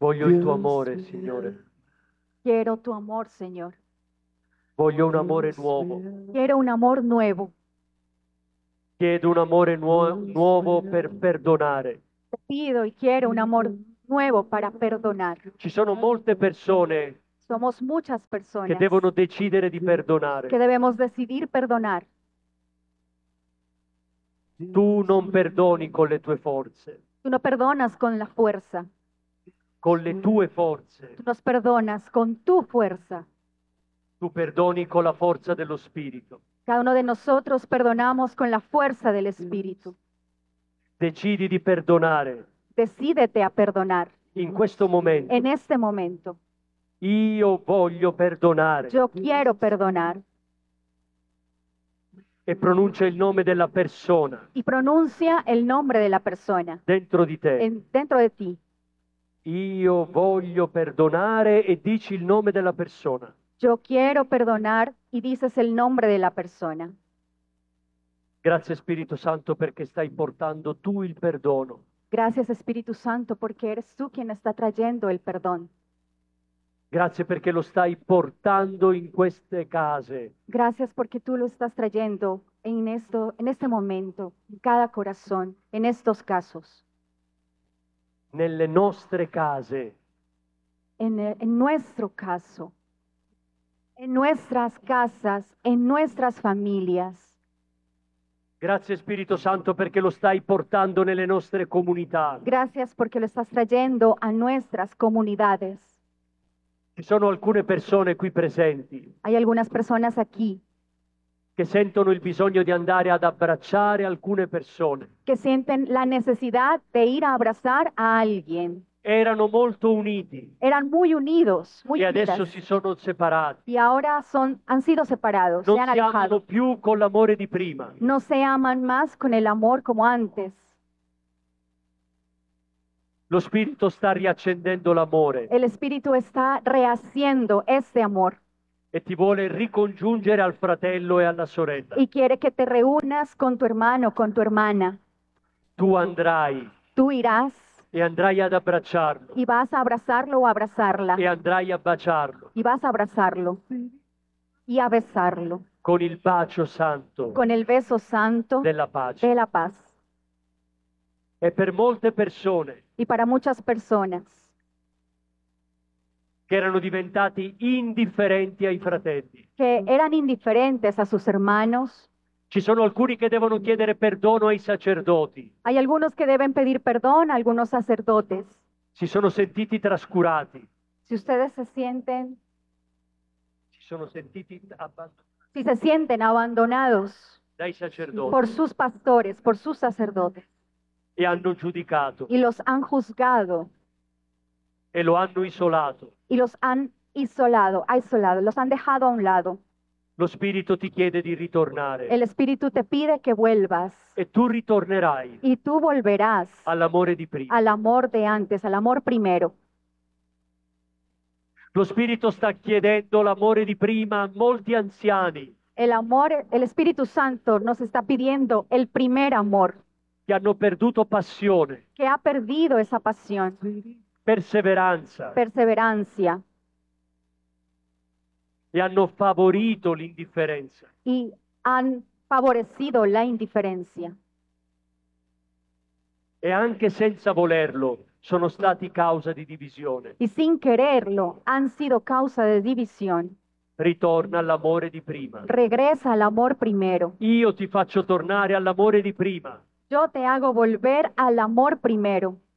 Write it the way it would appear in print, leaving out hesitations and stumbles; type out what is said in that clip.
Voglio il tuo amore, Signore. Quiero tu amor, Señor. Voglio un amore nuovo. Quiero un amor nuevo. Chiedo un amore nuovo per perdonare. Te pido y quiero un amor nuevo para perdonar. Ci sono molte persone Somos muchas che personas devono decidere di que perdonare. debemos decidir perdonar. Tu non perdoni con le tue forze, Tú no perdonas con la fuerza. con le tue forze. Tú nos perdonas con tu fuerza. Tu perdoni con la forza dello Spirito. Cada uno de nosotros perdonamos con la fuerza del Espíritu. Decidi di perdonare Decídete a perdonar in questo momento. en este momento. Io voglio perdonare. Yo quiero perdonar. E pronuncia il nome della persona Y pronuncia el nombre de la persona dentro di te. dentro de ti. Io voglio perdonare e dici il nome della persona. Yo quiero perdonar y dices el nombre de la persona. Grazie Spirito Santo perché stai portando tu il perdono. Gracias Espíritu Santo porque eres tú quien está trayendo el perdón. Grazie perché lo stai portando in queste case. Gracias porque tú lo estás trayendo en este momento, en cada corazón, en estos casos, Nelle nostre case. en nuestro caso, en nuestras casas, en nuestras familias. Grazie Spirito Santo perché lo stai portando nelle nostre comunità. Gracias porque lo estás trayendo a nuestras comunidades. Ci sono alcune persone qui presenti Hay algunas personas aquí che sentono il bisogno di andare ad abbracciare alcune persone. que sienten la necesidad de ir a abrazar a alguien. Erano molto uniti Eran muy unidos, muy e adesso unidas, si sono separati. y ahora han sido separados, Non se han si amano alejado. più con l'amore di prima. No se aman más con el amor como antes. Lo Spirito sta riaccendendo l'amore El Espíritu está rehaciendo este amor e ti vuole ricongiungere al fratello e alla sorella. y quiere que te reúnas con tu hermano, con tu hermana. Tu andrai Tú irás e andrai ad abbracciarlo y vas a abrazarlo o abrazarla e andrai a baciarlo y vas a abrazarlo y a besarlo con il bacio santo con el beso santo della pace. de la paz. E per molte persone Y para muchas personas che erano diventati indifferenti ai fratelli, que eran indiferentes a sus hermanos, ci sono alcuni che devono chiedere perdono ai sacerdoti, hay algunos que deben pedir perdón a algunos sacerdotes. si sono sentiti trascurati, Si ustedes si sono sentiti abbandonati si se sienten abandonados dai sacerdoti por sus pastores, por sus sacerdotes, e hanno giudicato y los han juzgado e lo hanno isolato. y los han aislado, los han dejado a un lado. Lo Spirito ti chiede di ritornare El Espíritu te pide que vuelvas e tu ritornerai y tú volverás all'amore di prima. al amor de antes, al amor primero. Lo Spirito sta chiedendo l'amore di prima a molti anziani El Espíritu Santo nos está pidiendo el primer amor, che hanno perduto passione, que ha perdido esa pasión, perseveranza perseverancia, e hanno favorito l'indifferenza. y han favorecido la indiferencia. E anche senza volerlo sono stati causa di divisione. Y sin quererlo han sido causa de división. Ritorna all'amore di prima. Regresa al amor primero. Io ti faccio tornare all'amore di prima. Yo te hago volver al amor primero.